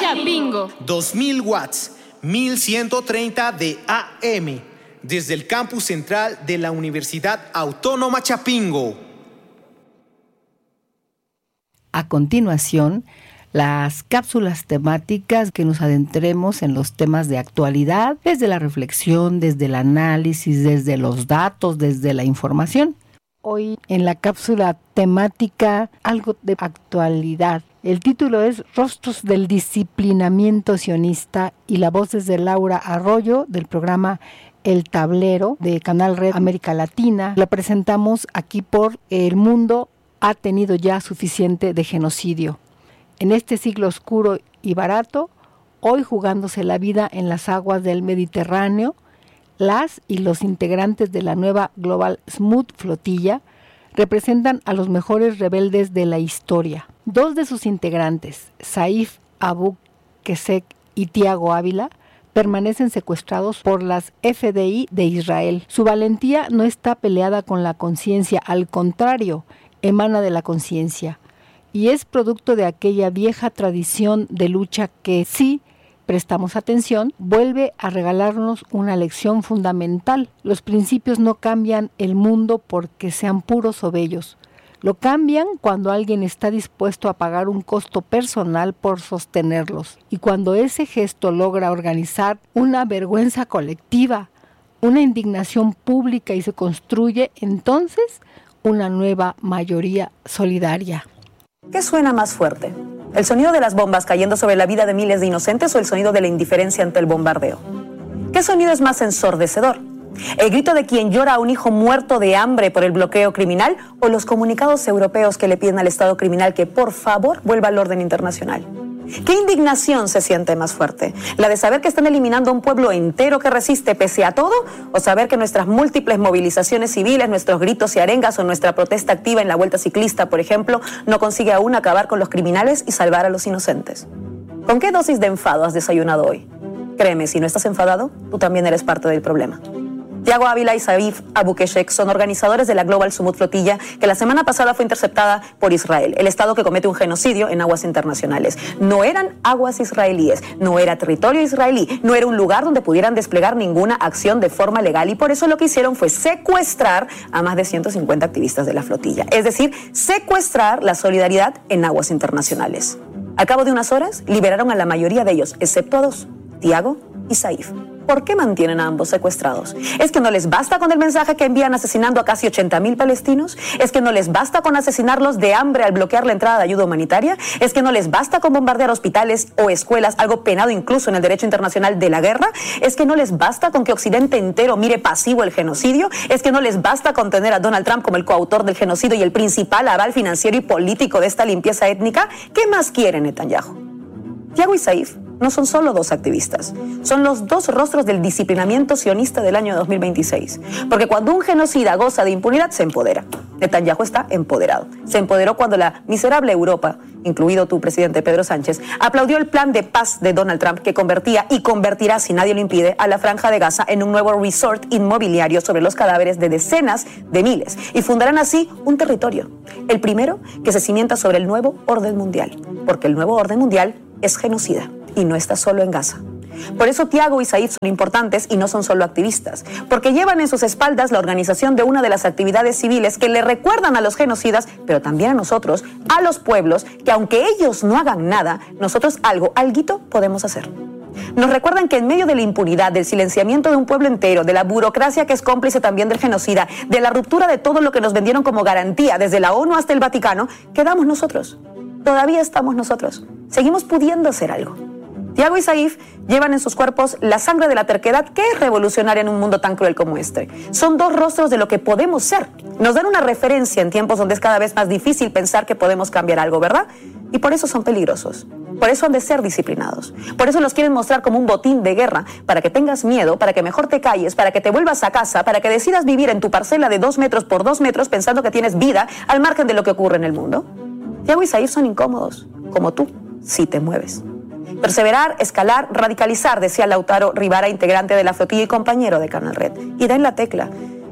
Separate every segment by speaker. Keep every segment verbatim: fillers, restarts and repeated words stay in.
Speaker 1: Chapingo.
Speaker 2: dos mil watts, mil ciento treinta de A M, desde el campus central de la Universidad Autónoma Chapingo.
Speaker 3: A continuación, las cápsulas temáticas que nos adentremos en los temas de actualidad, desde la reflexión, desde el análisis, desde los datos, desde la información. Hoy en la cápsula temática, algo de actualidad. El título es Rostros del disciplinamiento sionista y la voz es de Laura Arroyo del programa El Tablero de Canal Red América Latina. La presentamos aquí por El Mundo ha tenido ya suficiente de genocidio. En este siglo oscuro y barato, hoy jugándose la vida en las aguas del Mediterráneo, las y los integrantes de la nueva Global Smooth Flotilla representan a los mejores rebeldes de la historia. Dos de sus integrantes, Saif Abu Kesek y Tiago Ávila, permanecen secuestrados por las F D I de Israel. Su valentía no está peleada con la conciencia, al contrario, emana de la conciencia. Y es producto de aquella vieja tradición de lucha que, si prestamos atención, vuelve a regalarnos una lección fundamental. Los principios no cambian el mundo porque sean puros o bellos. Lo cambian cuando alguien está dispuesto a pagar un costo personal por sostenerlos. Y cuando ese gesto logra organizar una vergüenza colectiva, una indignación pública y se construye entonces una nueva mayoría solidaria.
Speaker 4: ¿Qué suena más fuerte? ¿El sonido de las bombas cayendo sobre la vida de miles de inocentes o el sonido de la indiferencia ante el bombardeo? ¿Qué sonido es más ensordecedor? ¿El grito de quien llora a un hijo muerto de hambre por el bloqueo criminal o los comunicados europeos que le piden al Estado criminal que por favor vuelva al orden internacional? ¿Qué indignación se siente más fuerte? ¿La de saber que están eliminando a un pueblo entero que resiste pese a todo? ¿O saber que nuestras múltiples movilizaciones civiles, nuestros gritos y arengas o nuestra protesta activa en la vuelta ciclista, por ejemplo, no consigue aún acabar con los criminales y salvar a los inocentes? ¿Con qué dosis de enfado has desayunado hoy? Créeme, si no estás enfadado, tú también eres parte del problema. Tiago Ávila y Saif Abu Kesek son organizadores de la Global Smooth Flotilla que la semana pasada fue interceptada por Israel, el Estado que comete un genocidio en aguas internacionales. No eran aguas israelíes, no era territorio israelí, no era un lugar donde pudieran desplegar ninguna acción de forma legal y por eso lo que hicieron fue secuestrar a más de ciento cincuenta activistas de la flotilla, es decir, secuestrar la solidaridad en aguas internacionales. Al cabo de unas horas, liberaron a la mayoría de ellos, excepto a dos, Tiago y Saif. ¿Por qué mantienen a ambos secuestrados? ¿Es que no les basta con el mensaje que envían asesinando a casi ochenta mil palestinos? ¿Es que no les basta con asesinarlos de hambre al bloquear la entrada de ayuda humanitaria? ¿Es que no les basta con bombardear hospitales o escuelas, algo penado incluso en el derecho internacional de la guerra? ¿Es que no les basta con que Occidente entero mire pasivo el genocidio? ¿Es que no les basta con tener a Donald Trump como el coautor del genocidio y el principal aval financiero y político de esta limpieza étnica? ¿Qué más quiere Netanyahu? Tiago y Saif no son solo dos activistas, son los dos rostros del disciplinamiento sionista del año dos mil veintiséis. Porque cuando un genocida goza de impunidad, se empodera. Netanyahu está empoderado. Se empoderó cuando la miserable Europa, incluido tu presidente Pedro Sánchez, aplaudió el plan de paz de Donald Trump que convertía y convertirá, si nadie lo impide, a la Franja de Gaza en un nuevo resort inmobiliario sobre los cadáveres de decenas de miles. Y fundarán así un territorio, el primero que se cimienta sobre el nuevo orden mundial. Porque el nuevo orden mundial es genocida. Y no está solo en Gaza. Por eso Tiago y Saif son importantes y no son solo activistas, porque llevan en sus espaldas la organización de una de las actividades civiles que le recuerdan a los genocidas, pero también a nosotros, a los pueblos, que aunque ellos no hagan nada, nosotros algo, alguito podemos hacer. Nos recuerdan que en medio de la impunidad, del silenciamiento de un pueblo entero, de la burocracia que es cómplice también del genocida, de la ruptura de todo lo que nos vendieron como garantía, desde la ONU hasta el Vaticano, quedamos nosotros. Todavía estamos nosotros. Seguimos pudiendo hacer algo. Tiago y Saif llevan en sus cuerpos la sangre de la terquedad que es revolucionaria en un mundo tan cruel como este. Son dos rostros de lo que podemos ser. Nos dan una referencia en tiempos donde es cada vez más difícil pensar que podemos cambiar algo, ¿verdad? Y por eso son peligrosos. Por eso han de ser disciplinados. Por eso los quieren mostrar como un botín de guerra, para que tengas miedo, para que mejor te calles, para que te vuelvas a casa, para que decidas vivir en tu parcela de dos metros por dos metros pensando que tienes vida al margen de lo que ocurre en el mundo. Tiago y Saif son incómodos, como tú, si te mueves. Perseverar, escalar, radicalizar, decía Lautaro Rivara, integrante de la flotilla y compañero de Canal Red. Y da en la tecla.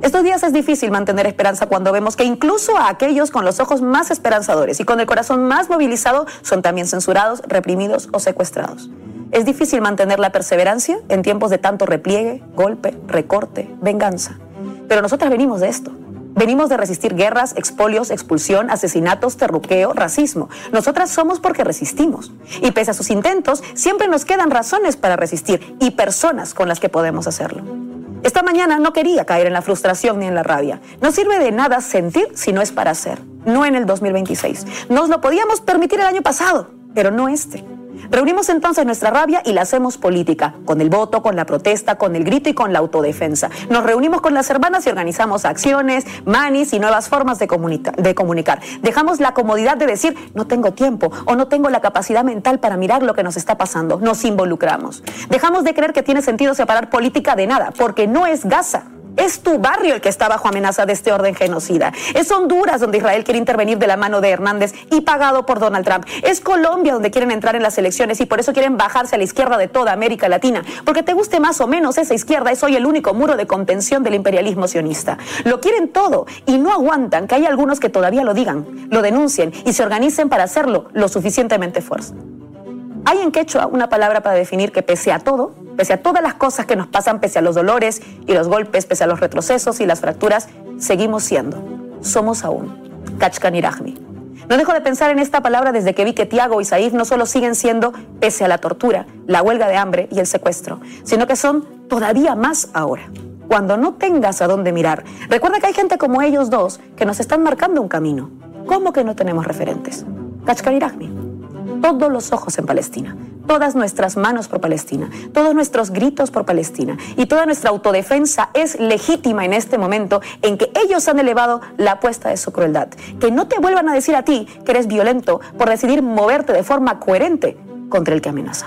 Speaker 4: Estos días es difícil mantener esperanza cuando vemos que incluso a aquellos con los ojos más esperanzadores y con el corazón más movilizado son también censurados, reprimidos o secuestrados. Es difícil mantener la perseverancia en tiempos de tanto repliegue, golpe, recorte, venganza. Pero nosotras venimos de esto. Venimos de resistir guerras, expolios, expulsión, asesinatos, terruqueo, racismo. Nosotras somos porque resistimos. Y pese a sus intentos, siempre nos quedan razones para resistir y personas con las que podemos hacerlo. Esta mañana no quería caer en la frustración ni en la rabia. No sirve de nada sentir si no es para hacer. No en el dos mil veintiséis. Nos lo podíamos permitir el año pasado, pero no este. Reunimos entonces nuestra rabia y la hacemos política, con el voto, con la protesta, con el grito y con la autodefensa. Nos reunimos con las hermanas y organizamos acciones, manis y nuevas formas de, comunica- de comunicar. Dejamos la comodidad de decir, no tengo tiempo o no tengo la capacidad mental para mirar lo que nos está pasando. Nos involucramos. Dejamos de creer que tiene sentido separar política de nada, porque no es Gaza. Es tu barrio el que está bajo amenaza de este orden genocida. Es Honduras donde Israel quiere intervenir de la mano de Hernández y pagado por Donald Trump. Es Colombia donde quieren entrar en las elecciones y por eso quieren bajarse a la izquierda de toda América Latina. Porque te guste más o menos esa izquierda, es hoy el único muro de contención del imperialismo sionista. Lo quieren todo y no aguantan que haya algunos que todavía lo digan, lo denuncien y se organicen para hacerlo lo suficientemente fuerte. Hay en quechua una palabra para definir que pese a todo, pese a todas las cosas que nos pasan, pese a los dolores y los golpes, pese a los retrocesos y las fracturas, seguimos siendo, somos aún, Kachkanirajmi. No dejo de pensar en esta palabra desde que vi que Tiago y Saif no solo siguen siendo, pese a la tortura, la huelga de hambre y el secuestro, sino que son todavía más ahora. Cuando no tengas a dónde mirar, recuerda que hay gente como ellos dos que nos están marcando un camino. ¿Cómo que no tenemos referentes? Kachkanirajmi. Todos los ojos en Palestina, todas nuestras manos por Palestina, todos nuestros gritos por Palestina y toda nuestra autodefensa es legítima en este momento en que ellos han elevado la apuesta de su crueldad. Que no te vuelvan a decir a ti que eres violento por decidir moverte de forma coherente contra el que amenaza.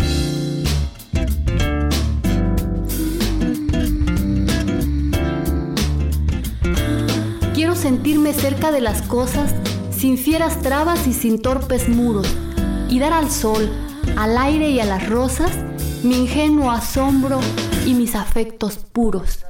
Speaker 1: Quiero sentirme cerca de las cosas, sin fieras trabas y sin torpes muros, y dar al sol, al aire y a las rosas mi ingenuo asombro y mis afectos puros.